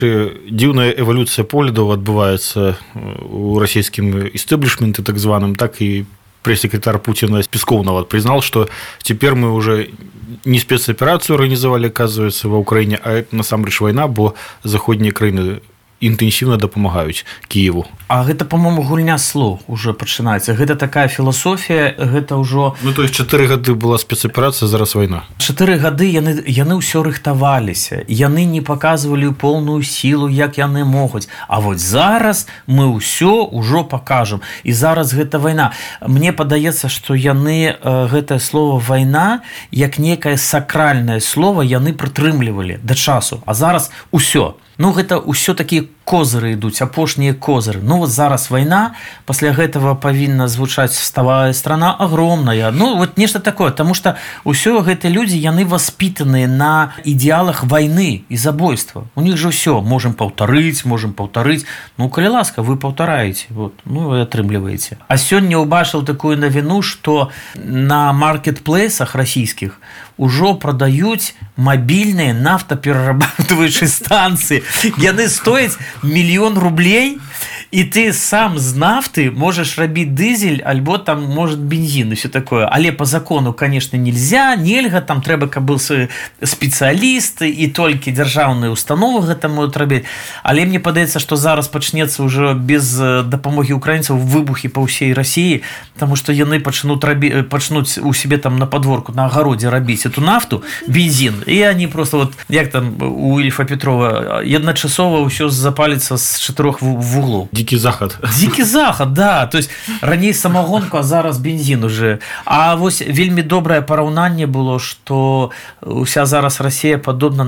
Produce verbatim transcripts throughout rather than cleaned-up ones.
Дзіўная эвалюцыя поглядаў адбываецца у расійскім істэблішменты так званым, так і пресс-секретарь Путина Песков нават признал, что теперь мы уже не спецоперацию организовали, оказывается, в Украине, а это насамрэч война, бо заходнія краіны інтэнсіўна дапамагаюць Киеву. А гэта, по-моему, гульня слоў уже пачынаецца. Гэта такая філасофія, гэта ўжо... Ну, то есть чатыры гады была спецаперацыя, зараз вайна. Чатыры гады яны, яны ўсё рыхтаваліся. Яны не паказвалі поўную сілу, як яны могуць. А вот зараз мы ўсё ўжо пакажам. І зараз гэта вайна. Мне падаецца, што яны гэтае слово «вайна» як некае сакральнае слово яны прытрымлівалі да часу. А зараз ўсё. Ну, гэта ўсё такія козыры ідуць, апошнія козыры. Ну, вот зараз вайна, пасля гэтага павінна звучаць «вставая страна огромная». Ну, вот нешта такое, потому что ўсё гэтыя людзі, яны воспитаныя на ідэалах вайны і забойства. У них же ўсё, можем паўтарыць, можем паўтарыць. Ну, калі ласка, вы паўтараеце, вот, ну, и атрымліваеце. А сёння ўбачыў такую навіну, што на маркетплейсах расійскіх ужо прадаюць мабільныя нафтаперарабатываючыя станцыі. Яны стояць мільён рублей, і ты сам з нафты можаш рабіць дызель альбо там, может, бензин і все такое. Але по закону, конечно, нельзя, нельга, там трэба, каб быў спецыяліст, і толькі дзяржаўныя установы гэта могуць рабіць. Але мне падаецца, што зараз пачнецца ўжо без дапамогі украінцаў выбухі па ўсей Расіі, таму што яны пачнуць рабі... пачнуць у себе там на падворку, на агародзе рабіць эту нафту, бензин, і они просто вот, як там у Ільфа Петрова, адначасова ўсё запаліцца з чатырох вуглоў. Дикий заход. Дикий заход, да. То есть раней самогонку, а зараз бензин уже. А вось вельмі добрае параўнанне было, што уся зараз Расія падобна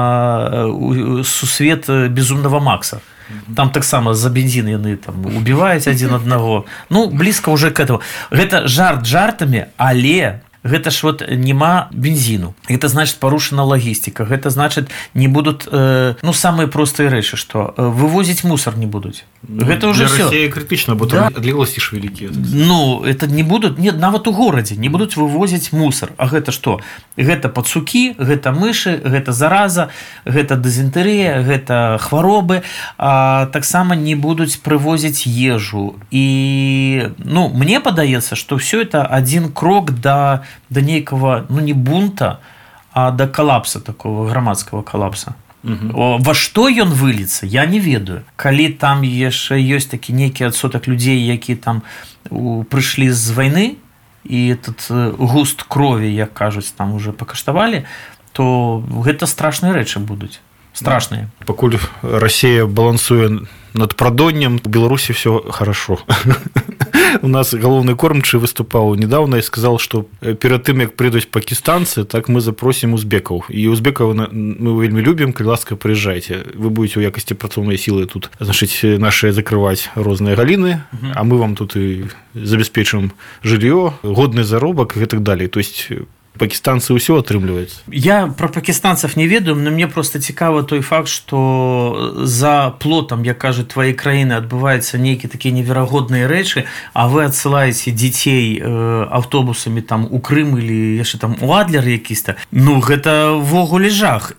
на сусвет Безумного Макса. Там таксама за бензин яны там убіваюць адзін аднаго. Ну, блізка уже к этому. Гэта жарт жартамі, але гэта ж вот нема бензину. Гэта значит парушана лагістика. Гэта значит не будут, э, ну, самые простые рэчы, что э, вывозить мусор не будут. Ну, гэта уже для все. России критично, бо да. там адлеглости ж великие. Ну, это не будут, нет, нават у городе не будут вывозить мусор. А гэта что? Гэта пацукі, гэта мышы, гэта зараза, гэта дызентэрыя, гэта хваробы. А таксама не будут прывозить ежу. И, ну, мне падаецца, что все это один крок до до нейкага, ну, не бунта, а до коллапса, такого грамадскага коллапса. Угу. Во што ён выльецца, я не ведаю. Калі там яшчэ ёсць такі нейкі адсотак людзей, які там прыйшлі з вайны, і этот густ крові, як кажуць, там уже пакаштавалі, то гэта страшныя рэчы будуць. Страшныя. Пакуль Расія балансуе над прадоннем, у Беларусі все хорошо. У нас галоўны кормчы выступаў недавно і сказал, что перад тым, як прыйдуць пакістанцы, так мы запросім узбекаў. І узбекаў мы вельмі любім, калі ласка, прыязджайце. Вы будете ў якасці працоўнай сілы тут, значыць, наши закрываць розныя галіны, а мы вам тут і забяспечым жыллё, годны заробак і так далее. То есть пакістанцы ўсё атрымліваюць. Я про пакістанцев не ведаю, но мне просто цікава той факт, что за плотам, як кажуць, твоей краіны адбываюцца нейкія такія неверагодныя рэчы, а вы адсылаеце дзяцей аўтобусамі там у Крым или яшчэ там у Адлер якісь-то. Ну, гэта ввогуле жах.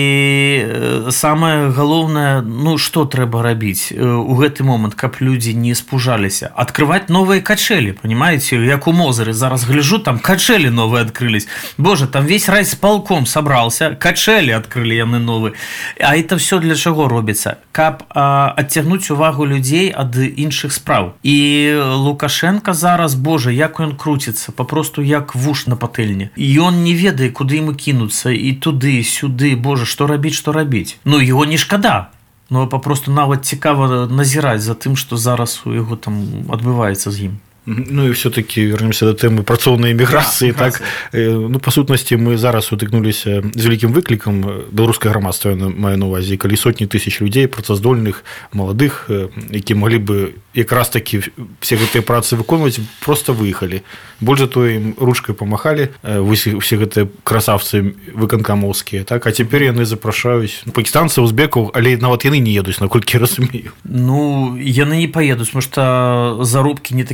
І самае галоўнае, ну, што трэба рабіць у гэты момант, каб людзі не спужаліся? Адкрываць новыя качэлі, понимаете? Як у Мозыры, зараз гляжу, там качэлі новыя адкрылись. Боже, там весь райсполком собрался, качели открыли яны новые. А это все для чего робится? Каб а, оттягнуть увагу людей от іншых справ. И Лукашенко зараз, боже, як он крутится, попросту як вуш на пательне. И он не ведае, куды ему кинуться, и туды, и сюды, боже, что робить, что робить. Ну, его не шкада. Но попросту нават цікава назіраць за тым, што зараз у яго там адбываецца з ім. Ну і все-таки вернемся до теми працоўнай міграцыі. Да, так, ну, па сутнасці мы зараз сутыкнуліся з вялікім выклікам. Беларускае грамадства мае на увазе, калі сотні тысяч людзей працаздольных, маладых, які маглі бы якраз таки все гэтыя працы выконваць, просто выехалі. Больш за тое, ім ручкай памахалі все гэтыя красавцы выканкамоўскія, так, а цяпер яны запрашаюць пакістанцаў, узбекаў, але нават яны не едуць, наколькі я разумею. Ну, яны не паедуць, потому што заробкі не такія вялікія.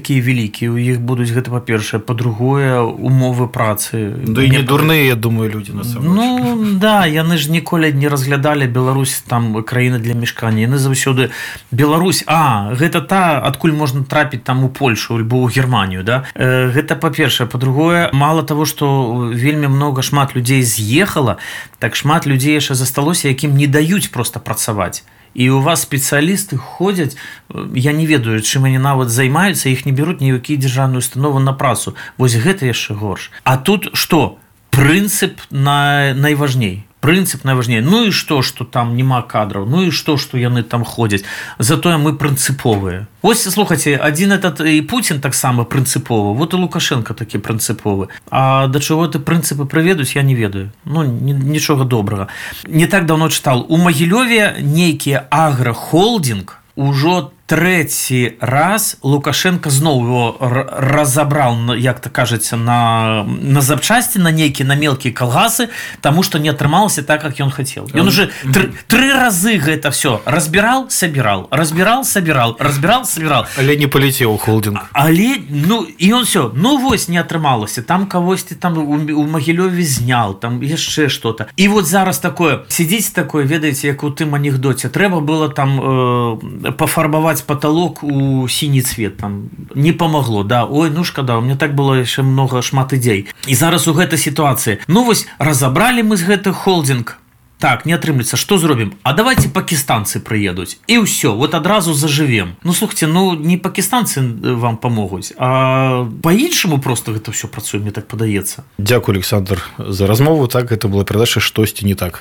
нейкія, у іх будуць, гэта па-першае, па-другое, умовы працы. Да і не дурныя, я думаю, людзі, насамрэч. Ну, да, яны ж ніколі не разглядалі Беларусь там краіна для мешкання. Яны заўсёды Беларусь, а, гэта та, адкуль можна трапіць там у Польшу альбо ў Германію, да? Гэта па-першае, па-другое, мала того, што вельмі много шмат людзей з'ехала, так шмат людзей яшчэ засталося, якім не даюць проста працаваць. І у вас спецыялісты ходзяць, я не ведаю, чым они нават займаюцца, іх не бяруць ні ў якія дзяржаўныя установы на працу. Вось гэта яшчэ горш. А тут што? Прынцып на... найважней. Прынцып найважней. Ну і што, што там няма кадраў? Ну і што, што яны там ходзяць? Затое мы прынцыповыя. Вось, слухайце, адзін этот і Путін таксама прынцыповы, вот і Лукашенко такі прынцыповы. А да чаго ты прынцыпы прыведуць, я не ведаю. Ну, нічога добрага. Не так даўно чытал. У Магілёве нейкі аграхолдинг ужо трэці раз Лукашенко зноў его разабраў, як то кажется, на, на запчасти, на нейкія, на мелкія калгасы, таму што не атрымалася так, как ён хацеў. Ён уже тры, тры разы гэта все разбірал, сабірал, разбірал, сабірал, разбірал, сабірал. Але не паляцеў холдинг. Але, ну, і он все, ну вось не атрымалася, там кагосьці там у, у Магілёве знял, там яшчэ что-то. І вот зараз такое, сидзіць такое, ведаеце, як у тым анекдоце, трэба было там э, пафарбаваць потолок у синий цвет, там не помогло, да, ой, ну шкада, у меня так было еще много шмат ідей. І зараз у гэтай ситуации, ну вось разобрали мы з гэты холдинг, так, не атрымлецца, што зробім? А давайте пакистанцы прыедуць. І ўсё, вот адразу зажывем. Ну, слухайте, ну, не пакистанцы вам помогуць, а по-іншаму просто гэта ўсё працуе, мне так падаецца. Дзякую, Александр, за размову. Так, это была перадача «Штосьці не так».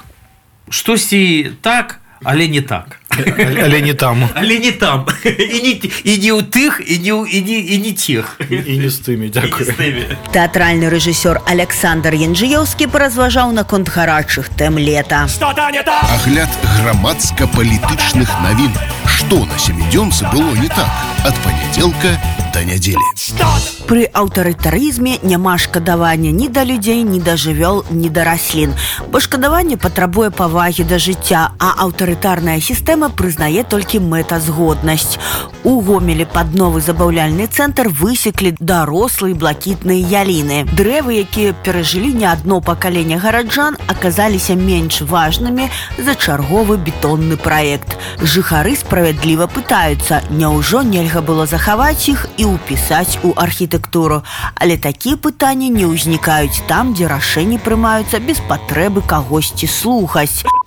Штосьці так, але не так. Але не там. Але не там. І не, і не ў тых, і не, і не, і не тих. І не з тымі, дзякую. Тэатральны рэжысёр Александр Янджыёўскі паразважаў наконт гарачых тэм лета. Агляд грамадска-палітычных навін. Што на сямідзёнцы было не так? Ад панядзелка да нядзелі. Пры аўтарытарызме няма шкадавання ні да людзей, ні да жывёл, ні да раслін. Бо шкадаванне патрабуе павагі да жыцця, а аўтарытарная сістэма прызнае толькі мэтазгоднасць. У Гомелі пад новы забаўляльны цэнтр высеклі дарослыя блакітныя яліны. Дрэвы, якія перажылі не адно пакаленне гараджан, аказаліся менш важнымі за чарговы бетонны праект. Жыхары справядліва пытаюцца, няўжо нельга было захаваць іх і ўпісаць у архітэктуру. Але такія пытанні не ўзнікаюць там, дзе рашэнні прымаюцца без патрэбы кагосьці слухаць.